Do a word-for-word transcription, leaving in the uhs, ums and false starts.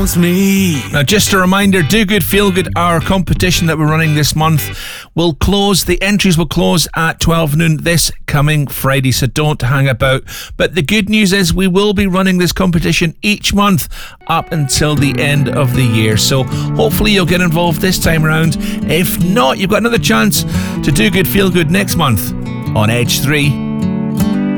knows me. Now, just a reminder, Do Good Feel Good, our competition that we're running this month, will close. The entries will close at twelve noon this coming Friday, so don't hang about. But the good news is we will be running this competition each month up until the end of the year. So hopefully you'll get involved this time around. If not, you've got another chance to Do Good Feel Good next month on Edge three.